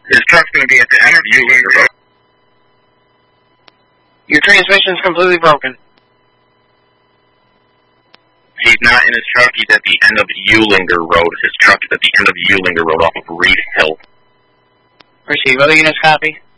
His truck's going to be at the end of Eulinger Road. Your transmission's completely broken. He's not in his truck, he's at the end of Eulinger Road. His truck is at the end of Eulinger Road off of Reed Hill. Proceed. Other units copy?